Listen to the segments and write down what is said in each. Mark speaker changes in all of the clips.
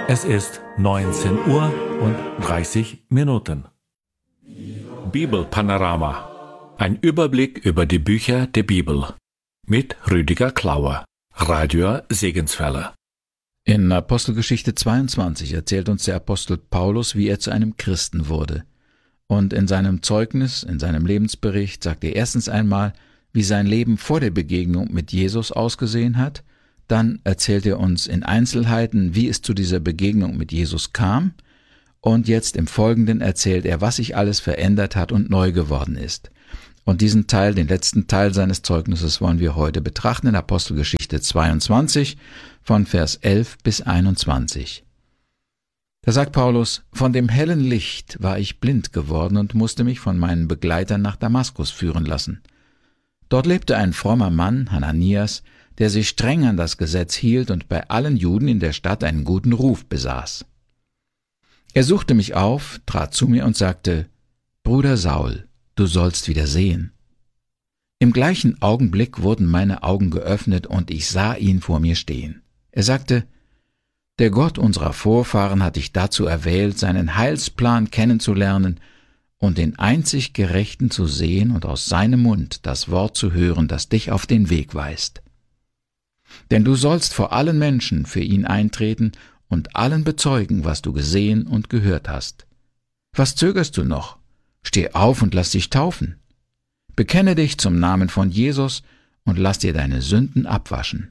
Speaker 1: Es ist 19 Uhr und 30 Minuten. Bibelpanorama. Ein Überblick über die Bücher der Bibel. Mit Rüdiger Klauer, Radio Segenswelle.
Speaker 2: In Apostelgeschichte 22 erzählt uns der Apostel Paulus, wie er zu einem Christen wurde. Und in seinem Zeugnis, in seinem Lebensbericht sagt er erstens einmal, wie sein Leben vor der Begegnung mit Jesus ausgesehen hat. Dann erzählt er uns in Einzelheiten, wie es zu dieser Begegnung mit Jesus kam. Und jetzt im Folgenden erzählt er, was sich alles verändert hat und neu geworden ist. Und diesen Teil, den letzten Teil seines Zeugnisses, wollen wir heute betrachten in Apostelgeschichte 22 von Vers 11 bis 21. Da sagt Paulus: Von dem hellen Licht war ich blind geworden und musste mich von meinen Begleitern nach Damaskus führen lassen. Dort lebte ein frommer Mann, Hananias, der sich streng an das Gesetz hielt und bei allen Juden in der Stadt einen guten Ruf besaß. Er suchte mich auf, trat zu mir und sagte: Bruder Saul, du sollst wieder sehen. Im gleichen Augenblick wurden meine Augen geöffnet und ich sah ihn vor mir stehen. Er sagte: Der Gott unserer Vorfahren hat dich dazu erwählt, seinen Heilsplan kennenzulernen und den einzig Gerechten zu sehen und aus seinem Mund das Wort zu hören, das dich auf den Weg weist. Denn du sollst vor allen Menschen für ihn eintreten und allen bezeugen, was du gesehen und gehört hast. Was zögerst du noch? Steh auf und lass dich taufen. Bekenne dich zum Namen von Jesus und lass dir deine Sünden abwaschen.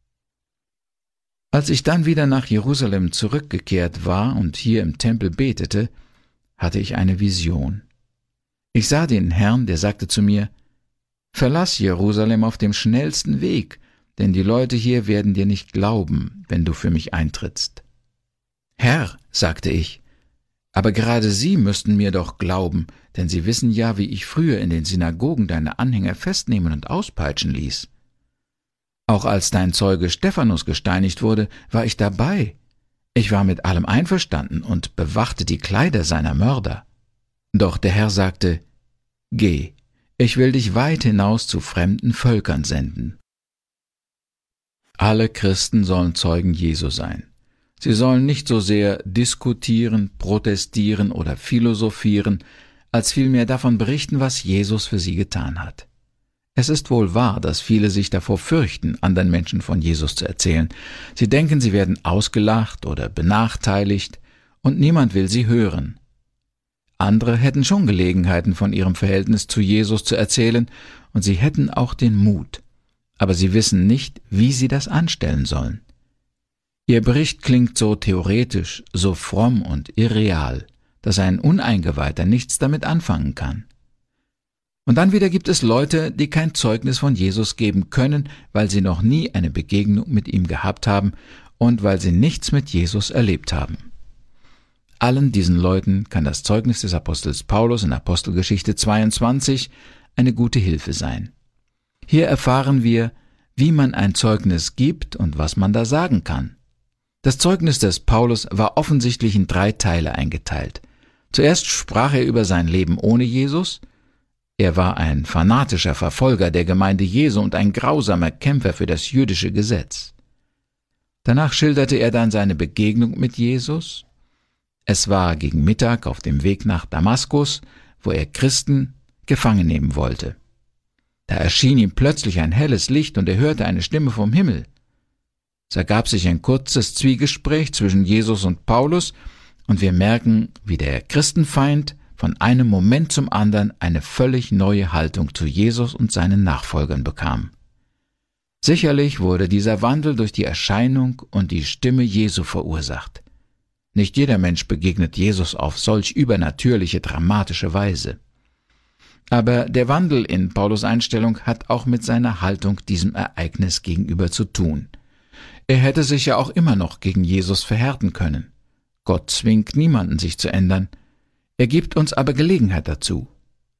Speaker 2: Als ich dann wieder nach Jerusalem zurückgekehrt war und hier im Tempel betete, hatte ich eine Vision. Ich sah den Herrn, der sagte zu mir: Verlass Jerusalem auf dem schnellsten Weg, denn die Leute hier werden dir nicht glauben, wenn du für mich eintrittst. Herr, sagte ich, aber gerade Sie müssten mir doch glauben, denn Sie wissen ja, wie ich früher in den Synagogen deine Anhänger festnehmen und auspeitschen ließ. Auch als dein Zeuge Stephanus gesteinigt wurde, war ich dabei. Ich war mit allem einverstanden und bewachte die Kleider seiner Mörder. Doch der Herr sagte: Geh, ich will dich weit hinaus zu fremden Völkern senden. Alle Christen sollen Zeugen Jesu sein. Sie sollen nicht so sehr diskutieren, protestieren oder philosophieren, als vielmehr davon berichten, was Jesus für sie getan hat. Es ist wohl wahr, dass viele sich davor fürchten, anderen Menschen von Jesus zu erzählen. Sie denken, sie werden ausgelacht oder benachteiligt, und niemand will sie hören. Andere hätten schon Gelegenheiten, von ihrem Verhältnis zu Jesus zu erzählen, und sie hätten auch den Mut. Aber sie wissen nicht, wie sie das anstellen sollen. Ihr Bericht klingt so theoretisch, so fromm und irreal, dass ein Uneingeweihter nichts damit anfangen kann. Und dann wieder gibt es Leute, die kein Zeugnis von Jesus geben können, weil sie noch nie eine Begegnung mit ihm gehabt haben und weil sie nichts mit Jesus erlebt haben. Allen diesen Leuten kann das Zeugnis des Apostels Paulus in Apostelgeschichte 22 eine gute Hilfe sein. Hier erfahren wir, wie man ein Zeugnis gibt und was man da sagen kann. Das Zeugnis des Paulus war offensichtlich in 3 Teile eingeteilt. Zuerst sprach er über sein Leben ohne Jesus. Er war ein fanatischer Verfolger der Gemeinde Jesu und ein grausamer Kämpfer für das jüdische Gesetz. Danach schilderte er dann seine Begegnung mit Jesus. Es war gegen Mittag auf dem Weg nach Damaskus, wo er Christen gefangen nehmen wollte. Da erschien ihm plötzlich ein helles Licht und er hörte eine Stimme vom Himmel. Es ergab sich ein kurzes Zwiegespräch zwischen Jesus und Paulus und wir merken, wie der Christenfeind von einem Moment zum anderen eine völlig neue Haltung zu Jesus und seinen Nachfolgern bekam. Sicherlich wurde dieser Wandel durch die Erscheinung und die Stimme Jesu verursacht. Nicht jeder Mensch begegnet Jesus auf solch übernatürliche, dramatische Weise. Aber der Wandel in Paulus' Einstellung hat auch mit seiner Haltung diesem Ereignis gegenüber zu tun. Er hätte sich ja auch immer noch gegen Jesus verhärten können. Gott zwingt niemanden, sich zu ändern. Er gibt uns aber Gelegenheit dazu.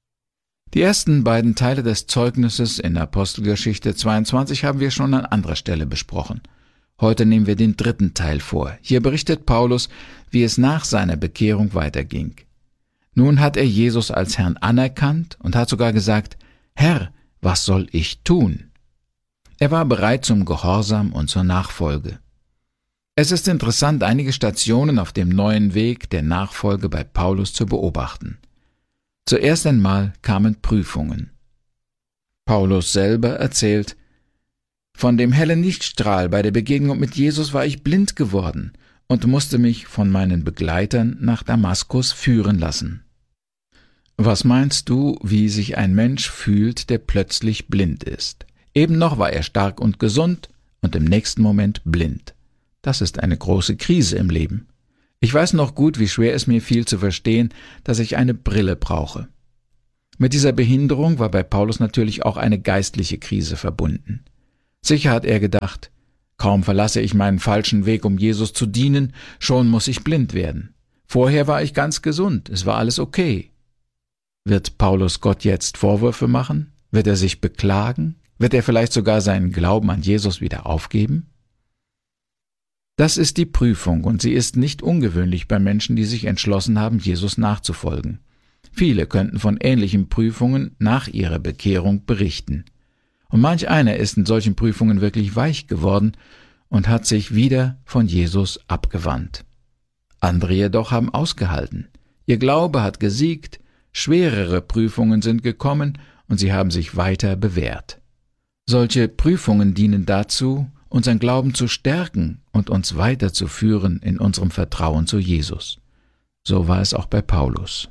Speaker 2: Die ersten 2 Teile des Zeugnisses in Apostelgeschichte 22 haben wir schon an anderer Stelle besprochen. Heute nehmen wir den 3. Teil vor. Hier berichtet Paulus, wie es nach seiner Bekehrung weiterging. Nun hat er Jesus als Herrn anerkannt und hat sogar gesagt: Herr, was soll ich tun? Er war bereit zum Gehorsam und zur Nachfolge. Es ist interessant, einige Stationen auf dem neuen Weg der Nachfolge bei Paulus zu beobachten. Zuerst einmal kamen Prüfungen. Paulus selber erzählt: Von dem hellen Lichtstrahl bei der Begegnung mit Jesus war ich blind geworden und musste mich von meinen Begleitern nach Damaskus führen lassen. Was meinst du, wie sich ein Mensch fühlt, der plötzlich blind ist? Eben noch war er stark und gesund und im nächsten Moment blind. Das ist eine große Krise im Leben. Ich weiß noch gut, wie schwer es mir fiel zu verstehen, dass ich eine Brille brauche. Mit dieser Behinderung war bei Paulus natürlich auch eine geistliche Krise verbunden. Sicher hat er gedacht: Kaum verlasse ich meinen falschen Weg, um Jesus zu dienen, schon muss ich blind werden. Vorher war ich ganz gesund, es war alles okay. Wird Paulus Gott jetzt Vorwürfe machen? Wird er sich beklagen? Wird er vielleicht sogar seinen Glauben an Jesus wieder aufgeben? Das ist die Prüfung, und sie ist nicht ungewöhnlich bei Menschen, die sich entschlossen haben, Jesus nachzufolgen. Viele könnten von ähnlichen Prüfungen nach ihrer Bekehrung berichten. Und manch einer ist in solchen Prüfungen wirklich weich geworden und hat sich wieder von Jesus abgewandt. Andere jedoch haben ausgehalten. Ihr Glaube hat gesiegt, schwerere Prüfungen sind gekommen und sie haben sich weiter bewährt. Solche Prüfungen dienen dazu, unseren Glauben zu stärken und uns weiterzuführen in unserem Vertrauen zu Jesus. So war es auch bei Paulus.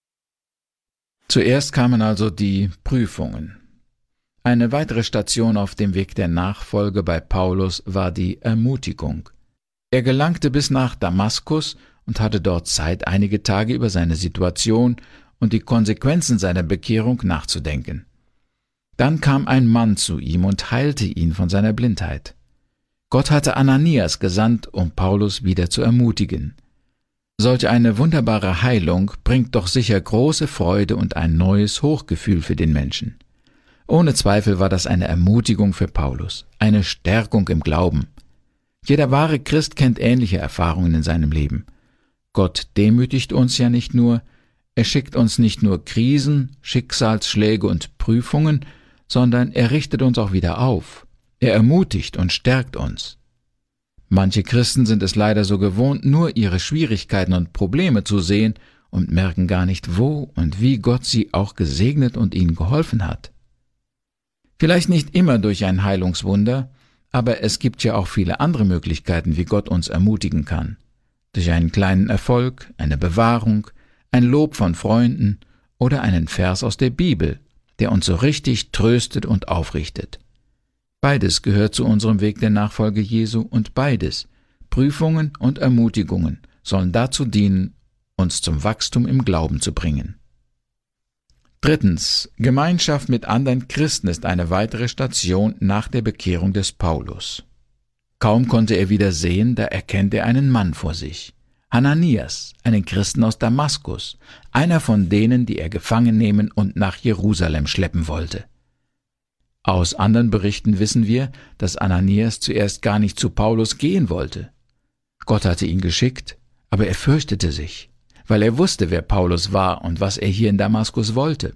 Speaker 2: Zuerst kamen also die Prüfungen. Eine weitere Station auf dem Weg der Nachfolge bei Paulus war die Ermutigung. Er gelangte bis nach Damaskus und hatte dort Zeit, einige Tage über seine Situation und die Konsequenzen seiner Bekehrung nachzudenken. Dann kam ein Mann zu ihm und heilte ihn von seiner Blindheit. Gott hatte Ananias gesandt, um Paulus wieder zu ermutigen. Solch eine wunderbare Heilung bringt doch sicher große Freude und ein neues Hochgefühl für den Menschen. Ohne Zweifel war das eine Ermutigung für Paulus, eine Stärkung im Glauben. Jeder wahre Christ kennt ähnliche Erfahrungen in seinem Leben. Gott demütigt uns ja nicht nur, er schickt uns nicht nur Krisen, Schicksalsschläge und Prüfungen, sondern er richtet uns auch wieder auf. Er ermutigt und stärkt uns. Manche Christen sind es leider so gewohnt, nur ihre Schwierigkeiten und Probleme zu sehen und merken gar nicht, wo und wie Gott sie auch gesegnet und ihnen geholfen hat. Vielleicht nicht immer durch ein Heilungswunder, aber es gibt ja auch viele andere Möglichkeiten, wie Gott uns ermutigen kann. Durch einen kleinen Erfolg, eine Bewahrung, ein Lob von Freunden oder einen Vers aus der Bibel, der uns so richtig tröstet und aufrichtet. Beides gehört zu unserem Weg der Nachfolge Jesu und beides, Prüfungen und Ermutigungen, sollen dazu dienen, uns zum Wachstum im Glauben zu bringen. Drittens, Gemeinschaft mit anderen Christen ist eine weitere Station nach der Bekehrung des Paulus. Kaum konnte er wieder sehen, da erkennt er einen Mann vor sich. Hananias, einen Christen aus Damaskus, einer von denen, die er gefangen nehmen und nach Jerusalem schleppen wollte. Aus anderen Berichten wissen wir, dass Ananias zuerst gar nicht zu Paulus gehen wollte. Gott hatte ihn geschickt, aber er fürchtete sich, weil er wusste, wer Paulus war und was er hier in Damaskus wollte.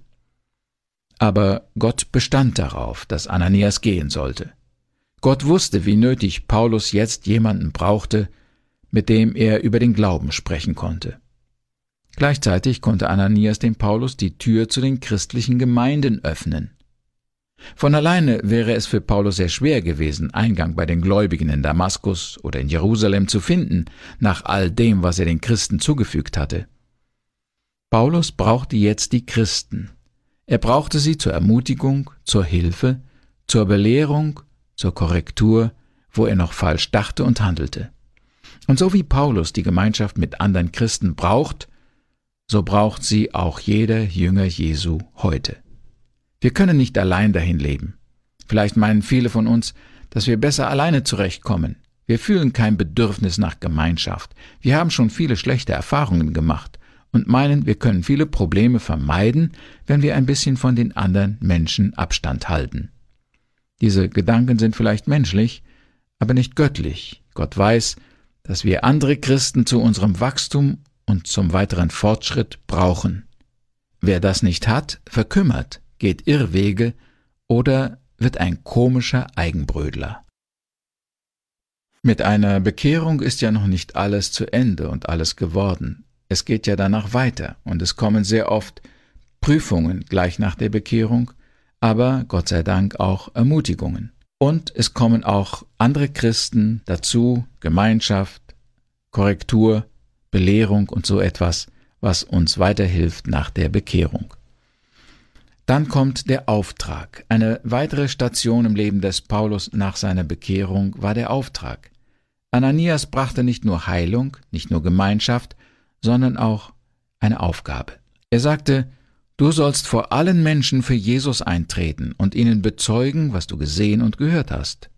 Speaker 2: Aber Gott bestand darauf, dass Ananias gehen sollte. Gott wusste, wie nötig Paulus jetzt jemanden brauchte, mit dem er über den Glauben sprechen konnte. Gleichzeitig konnte Ananias dem Paulus die Tür zu den christlichen Gemeinden öffnen. Von alleine wäre es für Paulus sehr schwer gewesen, Eingang bei den Gläubigen in Damaskus oder in Jerusalem zu finden, nach all dem, was er den Christen zugefügt hatte. Paulus brauchte jetzt die Christen. Er brauchte sie zur Ermutigung, zur Hilfe, zur Belehrung, zur Korrektur, wo er noch falsch dachte und handelte. Und so wie Paulus die Gemeinschaft mit anderen Christen braucht, so braucht sie auch jeder Jünger Jesu heute. Wir können nicht allein dahin leben. Vielleicht meinen viele von uns, dass wir besser alleine zurechtkommen. Wir fühlen kein Bedürfnis nach Gemeinschaft. Wir haben schon viele schlechte Erfahrungen gemacht und meinen, wir können viele Probleme vermeiden, wenn wir ein bisschen von den anderen Menschen Abstand halten. Diese Gedanken sind vielleicht menschlich, aber nicht göttlich. Gott weiß, dass wir andere Christen zu unserem Wachstum und zum weiteren Fortschritt brauchen. Wer das nicht hat, verkümmert, geht Irrwege oder wird ein komischer Eigenbrödler. Mit einer Bekehrung ist ja noch nicht alles zu Ende und alles geworden. Es geht ja danach weiter und es kommen sehr oft Prüfungen gleich nach der Bekehrung, aber Gott sei Dank auch Ermutigungen. Und es kommen auch andere Christen dazu, Gemeinschaft, Korrektur, Belehrung und so etwas, was uns weiterhilft nach der Bekehrung. Dann kommt der Auftrag. Eine weitere Station im Leben des Paulus nach seiner Bekehrung war der Auftrag. Ananias brachte nicht nur Heilung, nicht nur Gemeinschaft, sondern auch eine Aufgabe. Er sagte, du sollst vor allen Menschen für Jesus eintreten und ihnen bezeugen, was du gesehen und gehört hast.